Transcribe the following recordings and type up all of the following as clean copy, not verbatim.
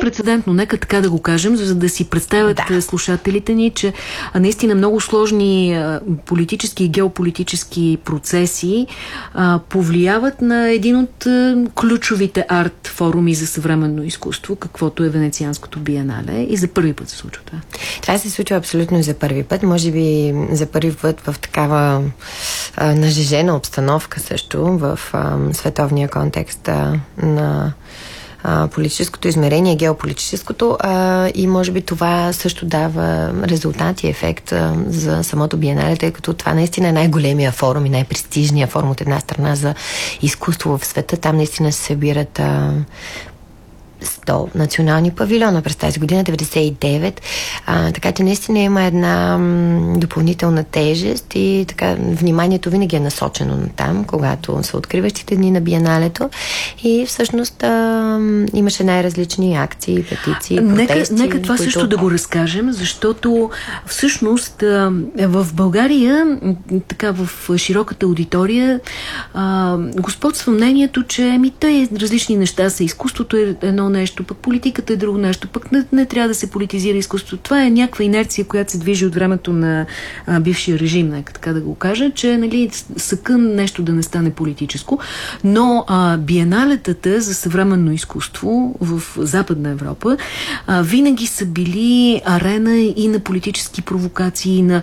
безпрецедентно, нека така да го кажем, за да си представят слушателите ни, че наистина много сложни политически и геополитически процеси повлияват на един от ключовите арт форуми за съвременно изкуство, каквото е Венецианското биенале, и за първи път се случва това. Това се случва абсолютно за първи път. Може би за първи път в такава нажежена обстановка също в световния контекст на политическото измерение, геополитическото, и може би това също дава резултат и ефект за самото биенале, тъй като това наистина е най-големия форум и най-престижния форум от една страна за изкуство в света. Там наистина се събират 100 национални павилиона през тази година, 99. Така че наистина има една допълнителна тежест и така вниманието винаги е насочено на там, когато са откриващите дни на биеналето, и всъщност имаше най-различни акции, петиции, протести. Нека това също да го разкажем, защото всъщност в България, така в широката аудитория, господства мнението, че тъй различни неща са. Изкуството е едно нещо, пък политиката е друго нещо, пък не трябва да се политизира изкуството. Това е някаква инерция, която се движи от времето на бившия режим, нека така да го кажа, че съкън нещо да не стане политическо, но биеналетата за съвременно изкуство в Западна Европа винаги са били арена и на политически провокации, на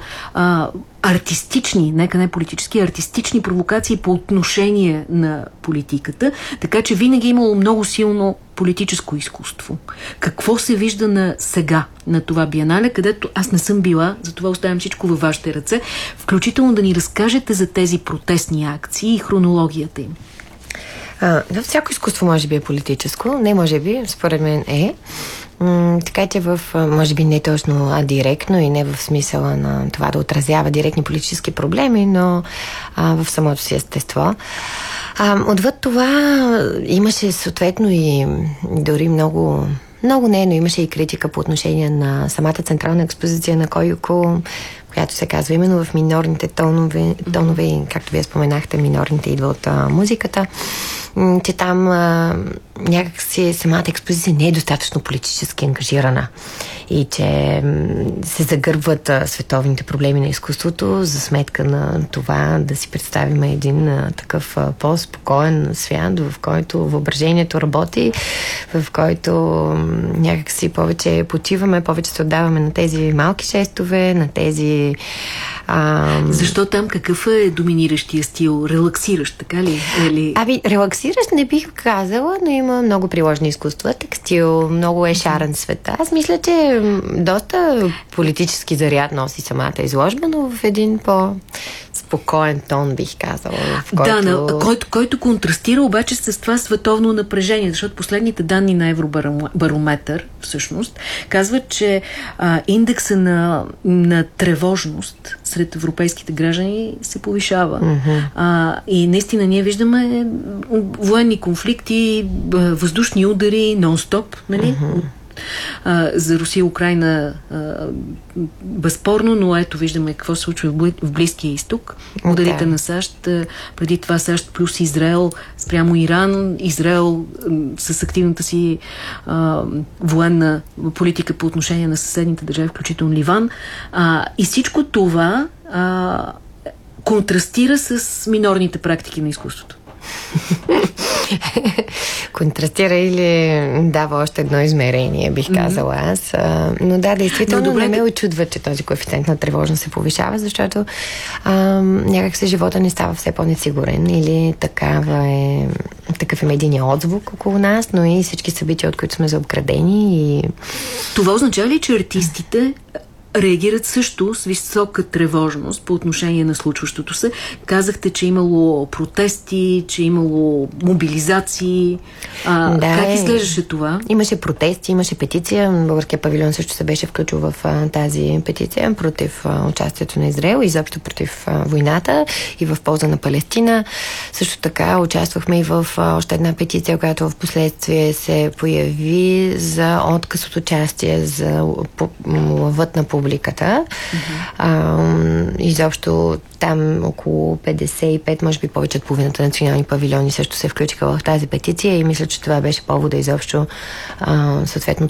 артистични, нека не политически, артистични провокации по отношение на политиката, така че винаги е имало много силно политическо изкуство. Какво се вижда на сега на това биенале, където аз не съм била, затова оставям всичко във вашите ръце, включително да ни разкажете за тези протестни акции и хронологията им. Всяко изкуство може би е политическо, не може би, според мен е. Така че може би не точно директно и не в смисъла на това да отразява директни политически проблеми, но в самото си естество. Отвъд това имаше съответно и дори много но имаше и критика по отношение на самата централна експозиция на Койоко, която се казва именно в минорните тонове и, както вие споменахте, минорните идва от музиката, че там някакси самата експозиция не е достатъчно политически ангажирана и че се загърбват световните проблеми на изкуството за сметка на това да си представим един такъв по-спокоен свят, в който въображението работи, в който някакси повече почиваме, повече се отдаваме на тези малки жестове, на тези... Защо там какъв е доминиращия стил? Релаксиращ, така ли? Релаксиращ не бих казала, но има много приложни изкуства, текстил, много е шарен света. Аз мисля, че доста политически заряд носи самата изложба, но в един по-спокоен тон, бих казала. Който контрастира обаче с това световно напрежение, защото последните данни на Евробарометър всъщност казват, че индекса на тревожност сред европейските граждани се повишава. И наистина ние виждаме военни конфликти, въздушни удари, нон-стоп, нали? За Русия и Украйна безспорно, но ето виждаме какво се случва в Близкия изток. Ударите на САЩ, преди това САЩ плюс Израел спрямо Иран, Израел с активната си военна политика по отношение на съседните държави, включително Ливан. И всичко това контрастира с минорните практики на изкуството. Контрастира или дава още едно измерение, бих казала аз. Но действително не ме очудва, че този коефициент на тревожност се повишава, защото някак се живота не става все по-несигурен или такъв е медийният отзвук около нас, но и всички събития, от които сме заобградени. Това означава ли, че артистите реагират също с висока тревожност по отношение на случващото се? Казахте, че имало протести, че имало мобилизации. Как изглеждаше това? Имаше протести, имаше петиция. Българския павилион също се беше включил в тази петиция против участието на Израел, изобщо против войната и в полза на Палестина. Също така участвахме и в още една петиция, която в последствие се появи за отказ от участие за лъвът на публиката. Изобщо там около 55, може би повече от половината национални павилиони също се включиха в тази петиция и мисля, че това беше повода изобщо съответно